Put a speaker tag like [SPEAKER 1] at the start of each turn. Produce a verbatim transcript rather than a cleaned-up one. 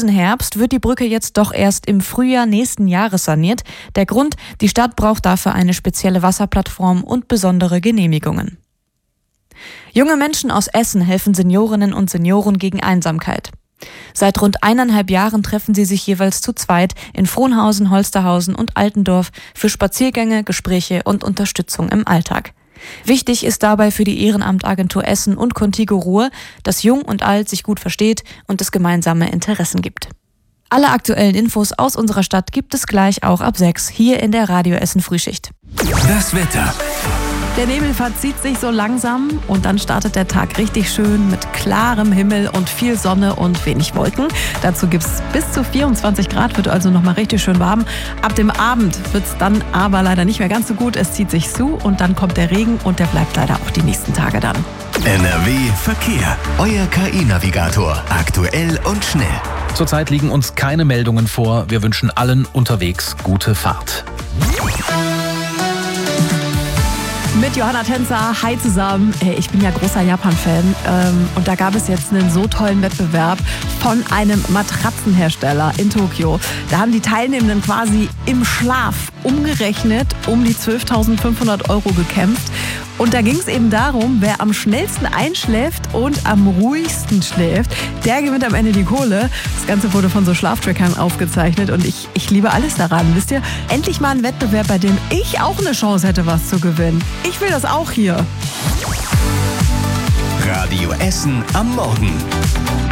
[SPEAKER 1] diesen Herbst wird die Brücke jetzt doch erst im Frühjahr nächsten Jahres saniert. Der Grund, die Stadt braucht dafür eine spezielle Wasserplattform und besondere Genehmigungen. Junge Menschen aus Essen helfen Seniorinnen und Senioren gegen Einsamkeit. Seit rund eineinhalb Jahren treffen sie sich jeweils zu zweit in Frohnhausen, Holsterhausen und Altendorf für Spaziergänge, Gespräche und Unterstützung im Alltag. Wichtig ist dabei für die Ehrenamtagentur Essen und Contigo Ruhr, dass Jung und Alt sich gut versteht und es gemeinsame Interessen gibt. Alle aktuellen Infos aus unserer Stadt gibt es gleich auch ab sechs hier in der Radio Essen Frühschicht.
[SPEAKER 2] Das Wetter.
[SPEAKER 3] Der Nebel verzieht sich so langsam und dann startet der Tag richtig schön mit klarem Himmel und viel Sonne und wenig Wolken. Dazu gibt es bis zu vierundzwanzig Grad, wird also nochmal richtig schön warm. Ab dem Abend wird es dann aber leider nicht mehr ganz so gut. Es zieht sich zu und dann kommt der Regen und der bleibt leider auch die nächsten Tage dann.
[SPEAKER 2] N R W Verkehr. Euer K I-Navigator. Aktuell und schnell.
[SPEAKER 4] Zurzeit liegen uns keine Meldungen vor. Wir wünschen allen unterwegs gute Fahrt.
[SPEAKER 3] Mit Johanna Tänzer, hi zusammen. Hey, ich bin ja großer Japan-Fan ähm, und da gab es jetzt einen so tollen Wettbewerb von einem Matratzenhersteller in Tokio. Da haben die Teilnehmenden quasi im Schlaf umgerechnet um die zwölftausendfünfhundert Euro gekämpft. Und da ging es eben darum, wer am schnellsten einschläft und am ruhigsten schläft, der gewinnt am Ende die Kohle. Das Ganze wurde von so Schlaftrackern aufgezeichnet und ich, ich liebe alles daran. Wisst ihr, endlich mal ein Wettbewerb, bei dem ich auch eine Chance hätte, was zu gewinnen. Ich will das auch hier.
[SPEAKER 2] Radio Essen am Morgen.